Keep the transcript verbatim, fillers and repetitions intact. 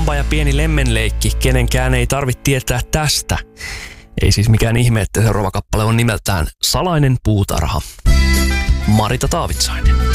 Samba ja pieni lemmenleikki, kenenkään ei tarvitse tietää tästä. Ei siis mikään ihme, että seuraava kappale on nimeltään Salainen puutarha. Marita Taavitsainen.